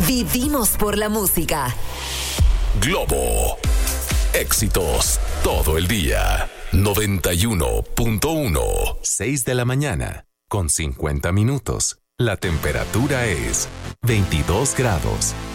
Vivimos por la música. Globo. Éxitos todo el día. 91.1. 6 de la mañana, con 50 minutos. La temperatura es 22 grados.